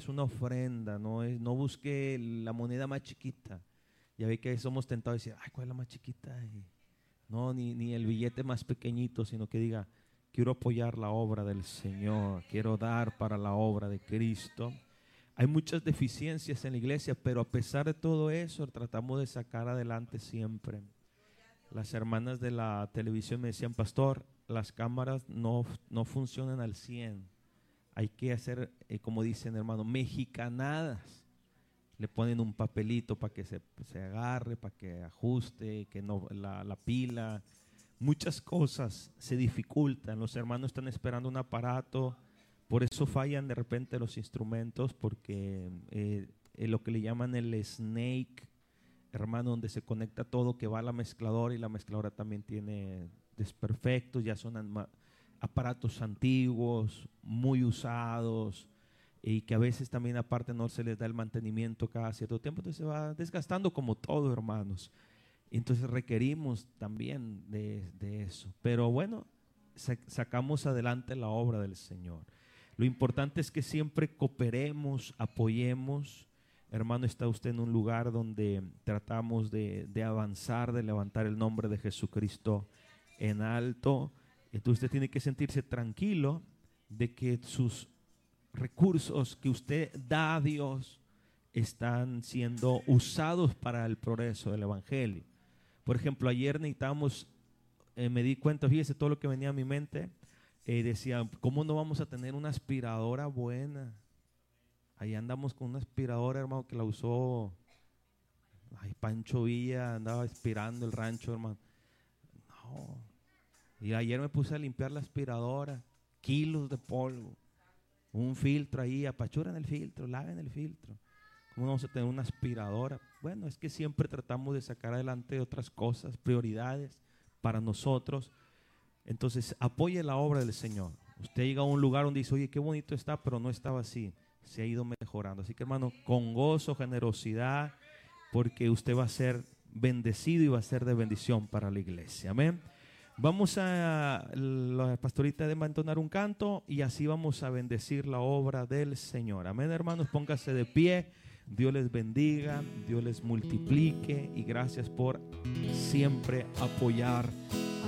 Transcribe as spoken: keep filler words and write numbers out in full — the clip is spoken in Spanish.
una ofrenda, no, es, no busque la moneda más chiquita. Ya ve que somos tentados a decir, ay, ¿cuál es la más chiquita? Y no, ni, ni el billete más pequeñito, sino que diga, quiero apoyar la obra del Señor, quiero dar para la obra de Cristo. Hay muchas deficiencias en la iglesia, pero a pesar de todo eso, tratamos de sacar adelante siempre. Las hermanas de la televisión me decían, pastor, las cámaras no, no funcionan al cien. Hay que hacer, eh, como dicen hermano, mexicanadas. Le ponen un papelito para que se, se agarre, para que ajuste, que no la, la pila. Muchas cosas se dificultan. Los hermanos están esperando un aparato. Por eso fallan de repente los instrumentos, porque eh, eh, lo que le llaman el snake, hermano, donde se conecta todo, que va a la mezcladora, y la mezcladora también tiene desperfectos, ya son aparatos antiguos, muy usados, y que a veces también aparte no se les da el mantenimiento cada cierto tiempo, entonces se va desgastando como todo, hermanos. Entonces requerimos también de, de eso. Pero bueno, sacamos adelante la obra del Señor. Lo importante es que siempre cooperemos, apoyemos. Hermano, está usted en un lugar donde tratamos de, de avanzar, de levantar el nombre de Jesucristo en alto. Entonces usted tiene que sentirse tranquilo de que sus recursos que usted da a Dios están siendo usados para el progreso del Evangelio. Por ejemplo, ayer necesitábamos, eh, me di cuenta, fíjese todo lo que venía a mi mente, eh, decía, ¿cómo no vamos a tener una aspiradora buena? Ahí andamos con una aspiradora, hermano, que la usó, ay, Pancho Villa, andaba aspirando el rancho, hermano. No. Y ayer me puse a limpiar la aspiradora, kilos de polvo, un filtro ahí, apachuran el filtro, laven el filtro. ¿Cómo vamos a tener una aspiradora? Bueno, es que siempre tratamos de sacar adelante otras cosas, prioridades para nosotros. Entonces, apoye la obra del Señor. Usted llega a un lugar donde dice, oye, qué bonito está, pero no estaba así. Se ha ido mejorando. Así que, hermano, con gozo, generosidad, porque usted va a ser bendecido y va a ser de bendición para la iglesia. Amén. Vamos a, la pastorita de entonar un canto y así vamos a bendecir la obra del Señor. Amén, hermanos, póngase de pie. Dios les bendiga, Dios les multiplique y gracias por siempre apoyar